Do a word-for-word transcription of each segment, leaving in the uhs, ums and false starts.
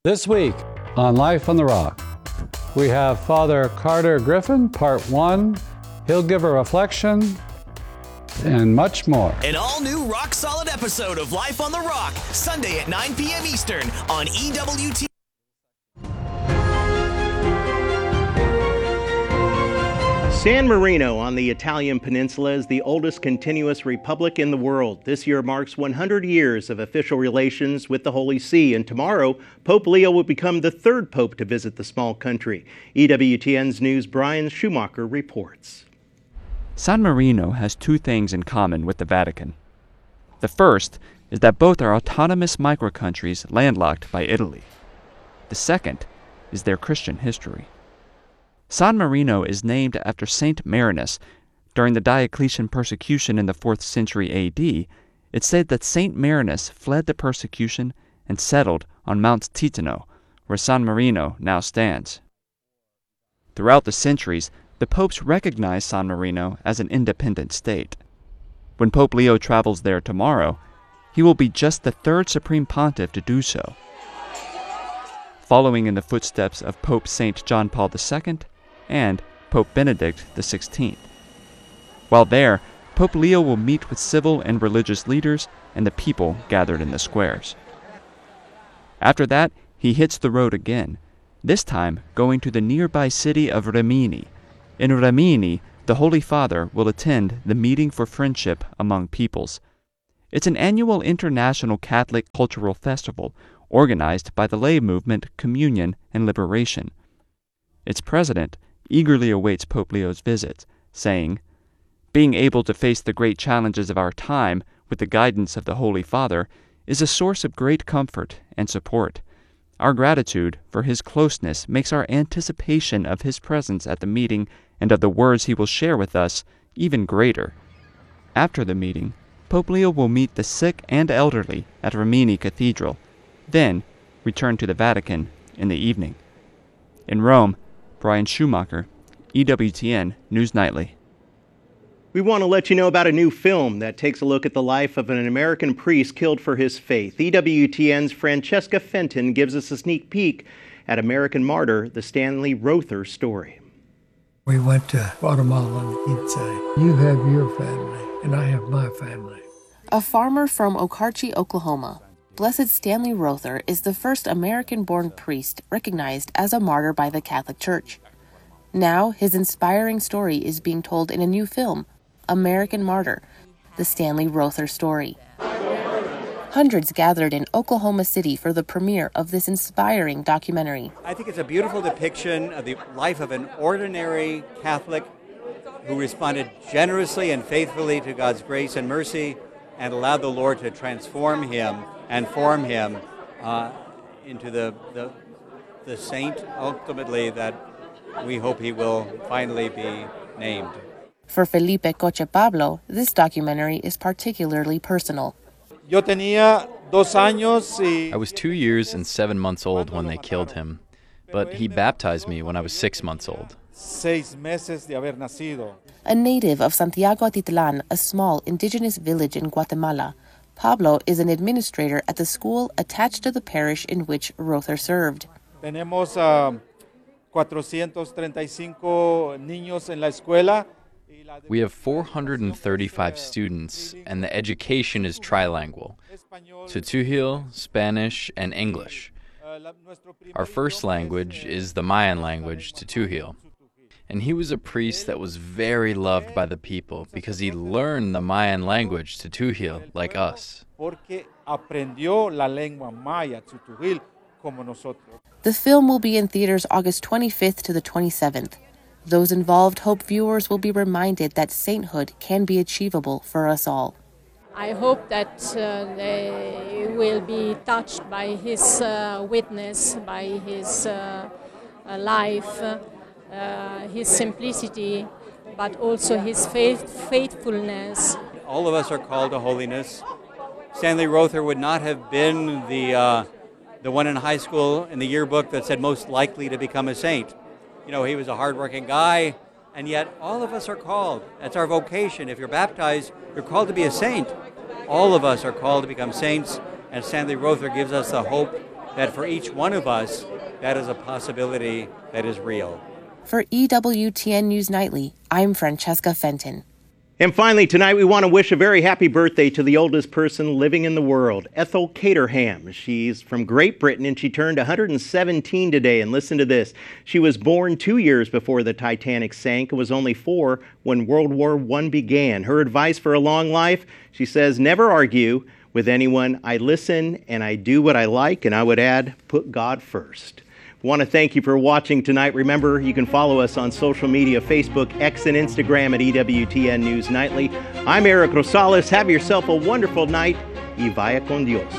This week on Life on the Rock, we have Father Carter Griffin, part one. He'll give a reflection and much more. An all-new rock-solid episode of Life on the Rock, Sunday at nine p.m. Eastern on E W T. San Marino on the Italian peninsula is the oldest continuous republic in the world. This year marks one hundred years of official relations with the Holy See, and tomorrow, Pope Leo will become the third pope to visit the small country. E W T N's News' Brian Schumacher reports. San Marino has two things in common with the Vatican. The first is that both are autonomous microcountries landlocked by Italy. The second is their Christian history. San Marino is named after Saint Marinus. During the Diocletian persecution in the fourth century A D, it's said that Saint Marinus fled the persecution and settled on Mount Titano, where San Marino now stands. Throughout the centuries, the popes recognized San Marino as an independent state. When Pope Leo travels there tomorrow, he will be just the third supreme pontiff to do so, following in the footsteps of Pope Saint John Paul the Second and Pope Benedict the Sixteenth. While there, Pope Leo will meet with civil and religious leaders and the people gathered in the squares. After that, he hits the road again, this time going to the nearby city of Rimini. In Rimini, the Holy Father will attend the Meeting for Friendship Among Peoples. It's an annual international Catholic cultural festival organized by the lay movement Communion and Liberation. Its president eagerly awaits Pope Leo's visit, saying, "Being able to face the great challenges of our time with the guidance of the Holy Father is a source of great comfort and support. Our gratitude for his closeness makes our anticipation of his presence at the meeting and of the words he will share with us even greater." After the meeting, Pope Leo will meet the sick and elderly at Rimini Cathedral, then return to the Vatican in the evening. In Rome, Brian Schumacher, E W T N News Nightly. We want to let you know about a new film that takes a look at the life of an American priest killed for his faith. E W T N's Francesca Fenton gives us a sneak peek at American Martyr, the Stanley Rother story. We went to Guatemala and he'd say, "You have your family and I have my family." A farmer from Okarche, Oklahoma, Blessed Stanley Rother is the first American-born priest recognized as a martyr by the Catholic Church. Now, his inspiring story is being told in a new film, American Martyr, the Stanley Rother story. Hundreds gathered in Oklahoma City for the premiere of this inspiring documentary. I think it's a beautiful depiction of the life of an ordinary Catholic who responded generously and faithfully to God's grace and mercy and allowed the Lord to transform him and form him uh, into the, the the saint, ultimately, that we hope he will finally be named. For Felipe Coche Pablo, this documentary is particularly personal. Yo tenía dos años y... I was two years and seven months old when they killed him, but he baptized me when I was six months old. Seis meses de haber nacido. A native of Santiago Atitlan, a small indigenous village in Guatemala, Pablo is an administrator at the school attached to the parish in which Rother served. Tenemos uh, cuatrocientos treinta y cinco niños en la escuela. We have four hundred thirty-five students, and the education is trilingual, Tz'utujil, Spanish, and English. Our first language is the Mayan language, Tz'utujil. And he was a priest that was very loved by the people because he learned the Mayan language, Tz'utujil, like us. The film will be in theaters August twenty-fifth to the twenty-seventh. Those involved hope viewers will be reminded that sainthood can be achievable for us all. I hope that uh, they will be touched by his uh, witness, by his uh, uh, life, uh, his simplicity, but also his faith, faithfulness. All of us are called to holiness. Stanley Rother would not have been the uh, the one in high school in the yearbook that said most likely to become a saint. You know, he was a hardworking guy, and yet all of us are called. That's our vocation. If you're baptized, you're called to be a saint. All of us are called to become saints, and Stanley Rother gives us the hope that for each one of us, that is a possibility that is real. For E W T N News Nightly, I'm Francesca Fenton. And finally, tonight we want to wish a very happy birthday to the oldest person living in the world, Ethel Caterham. She's from Great Britain and she turned one hundred seventeen today. And listen to this. She was born two years before the Titanic sank and was only four when World War One began. Her advice for a long life, she says, never argue with anyone. I listen and I do what I like, and I would add, put God first. I want to thank you for watching tonight. Remember, you can follow us on social media, Facebook, X, and Instagram at E W T N News Nightly. I'm Eric Rosales. Have yourself a wonderful night. Y vaya con Dios.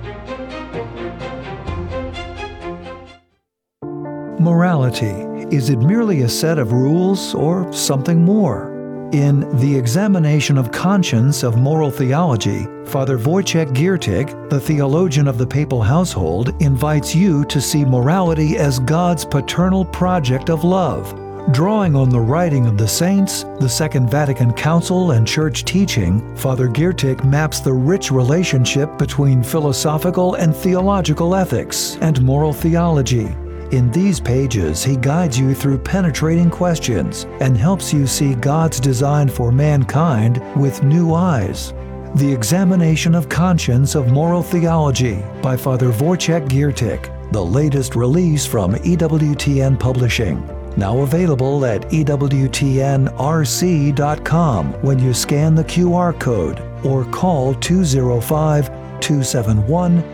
Morality. Is it merely a set of rules or something more? In The Examination of Conscience of Moral Theology, Father Wojciech Giertych, the theologian of the papal household, invites you to see morality as God's paternal project of love. Drawing on the writing of the saints, the Second Vatican Council, and church teaching, Father Giertych maps the rich relationship between philosophical and theological ethics and moral theology. In these pages, he guides you through penetrating questions and helps you see God's design for mankind with new eyes. The Examination of Conscience of Moral Theology by Father Wojciech Giertych, the latest release from E W T N Publishing. Now available at E W T N R C dot com when you scan the Q R code or call two oh five, two seven one,